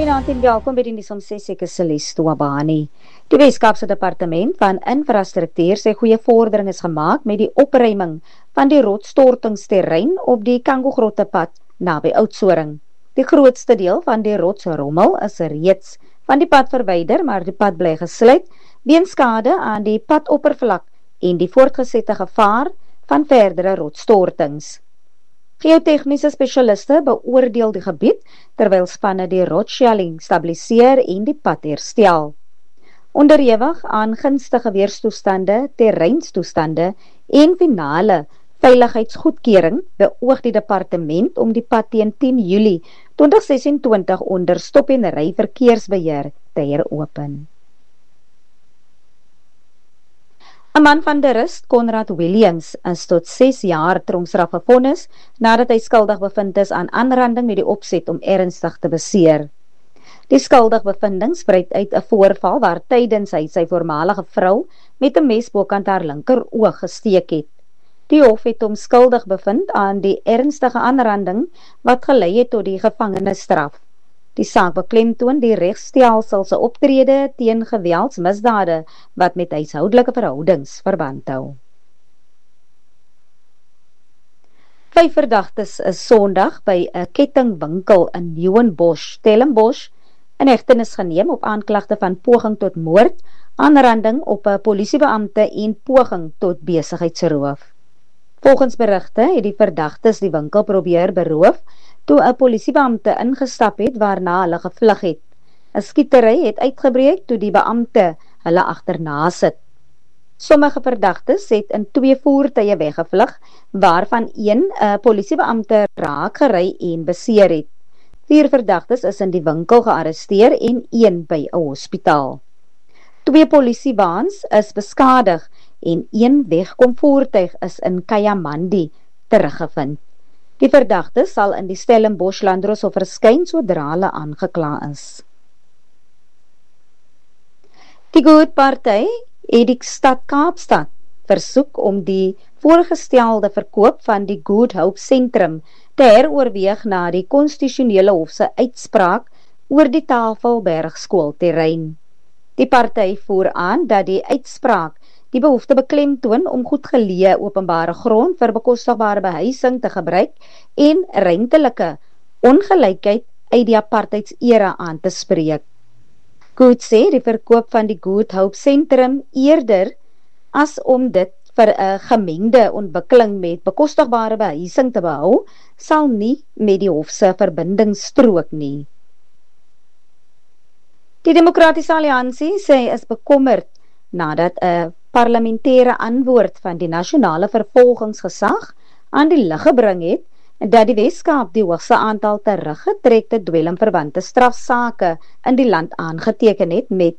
Goeienaand en welkom by die nuus om 6 ek is Celeste Tuabani. Die Weskaapse Departement van Infrastruktuur sê goeie vordering is gemaak met die opruiming van die rotsstortingsterrein op die Kango-grotte pad naby Oudtshoorn. Die grootste deel van die rotsrommel is reeds van die pad verwyder, maar die pad bly gesluit weens skade aan die padoppervlak en die voortgesette gevaar van verdere rotsstortings. Geotegniese spesialiste beoordeel die gebied terwyl spanne die rotshelling stabiliseer en die pad herstel. Onderhewig aan gunstige weerstoestande, terreinstoestande en finale veiligheidsgoedkeuring beoog die departement om die pad teen 10 Julie 2026 onder stop en ry verkeersbeheer te heropen. 'n man van de Rust, Conrad Williams, is tot 6 jaar tronkstraf gevonnis nadat hy skuldig bevind is aan aanranding met die opset om ernstig te beseer. Die skuldig bevinding spruit uit 'n voorval waar tydens hy sy voormalige vrou met 'n mes bokant haar linker oog gesteek het. Die hof het hom skuldig bevind aan die ernstige aanranding wat gelei het tot die gevangenisstraf. Die saak beklemtoon die regstelsel se optrede teen geweldsmisdade wat met huishoudelike verhoudings verband hou. 5 verdagtes is Sondag by 'n kettingwinkel in Nieuwenbosch, Stellenbosch, in hegtenis geneem op aanklagte van poging tot moord, aanranding op 'n polisiebeampte en poging tot besigheidsroof. Volgens berigte het die verdagtes die winkel probeer beroof toe 'n polisiebeampte ingestap het waarna hulle gevlug het. 'n Skietery het uitgebreek toe die beampte hulle agterna sit. Sommige verdagtes het in 2 voertuie weggevlug, waarvan een 'n polisiebeampte raak gery en beseer het. 4 verdagtes is in die winkel gearresteer en 1 by 'n hospitaal. 2 polisiewaans is beskadig en 1 wegkomvoertuig is in Kayamandi teruggevind. Die verdagtes sal in die Stellenbosch Landdroshof verskyn sodra hulle aangekla is. Die Good Party het die stad Kaapstad versoek om die voorgestelde verkoop van die Good Hope Sentrum te heroorweeg na die konstitusionele hof se uitspraak oor die Tafelberg skoolterrein. Die party voer aan dat die uitspraak die behoefte beklemtoon om goedgeleë openbare grond vir bekostigbare behuising te gebruik en ruimtelike ongelykheid uit die apartheidsera aan te spreek. Good sê die verkoop van die Good Hope Sentrum eerder as om dit vir 'n gemengde ontwikkeling met bekostigbare behuising te behou, sal nie met die hof se verbinding strook nie. Die Demokratiese Alliansie sê is bekommerd nadat 'n parlementêre antwoord van die nasionale vervolgingsgesag aan die lig gebring het dat die Weskaap die hoogste aantal teruggetrekte dwelmverwante strafsake in die land aangeteken het met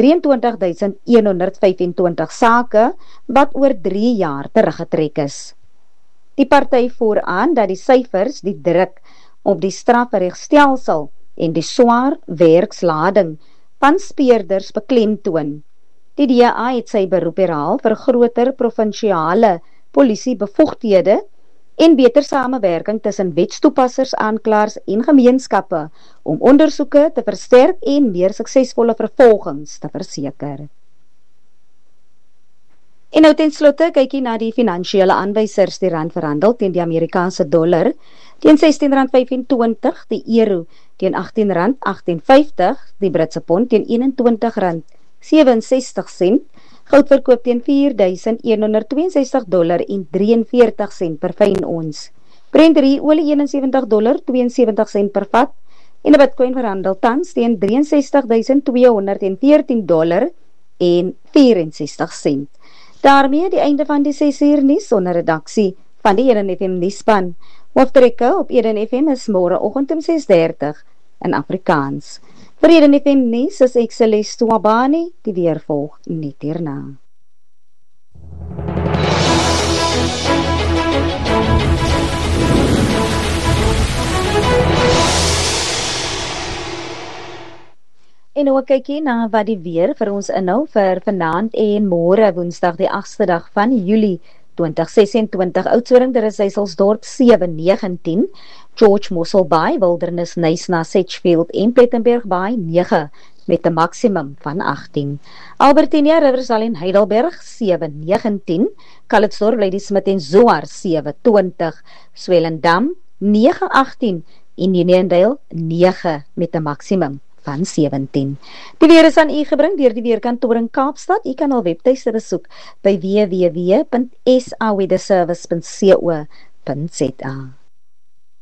23.125 sake wat oor 3 jaar teruggetrek is. Die party voer aan dat die syfers die druk op die strafregstelsel en die swaar werkslading van speurders beklemtoon. Die DA het sy beroep herhaal vir groter provinsiale polisiebevoegdhede en beter samewerking tussen wetstoepassers, aanklaers en gemeenskappe om ondersoeke te versterk en meer suksesvolle vervolgings te verseker. En nou ten slotte kykie na die finansiële aanwysers. Die rand verhandel teen die Amerikaanse dollar teen R16.25, die euro teen R18.58, die Britse pond teen R21.67, goud verkoop teen $4.162.43 per fyn ons. Brent olie $71.72 per vat en 'n Bitcoin verhandel tans teen $63.214.64. Daarmee die einde van die 6 uur nuus onder redaksie van die Eden FM nuusspan. Hooftrekke op Eden FM is môreoggend om 6:30 in Afrikaans. Vir Eden FM nuus is ek Celeste Tuabani, die weer volg net hierna. En nou kykie na wat die weer vir ons inhou vir vanaand en môre Woensdag die 8ste dag van Julie 2026. Oudtshoorn, Daar is Heiselsdorp 7:19. George Mossel Bay, Wilderness Knysna, Sedgefield en Plettenberg Bay 9 met 'n maksimum van 18. Albertinia, Riversdale en Heidelberg 7-19, Calitzdorp, Ladysmith en Zoar 7-20, Swellendam 9-18 en Uniondale 9 met 'n maksimum van 17. Die weer is aan u gebring deur die Weerkantoor in Kaapstad. U kan al webtuiste besoek by www.saweatherservice.co.za.